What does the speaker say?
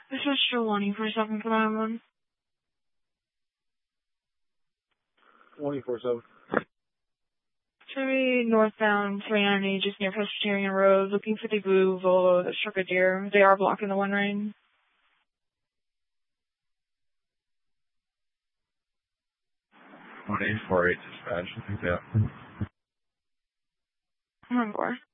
This is Trelawney for 7 24/7. Sorry, northbound 390, just near Presbyterian Road, looking for the blue Volvo that struck a deer. They are blocking the one lane. 1848 dispatch, I think that. I'm on board.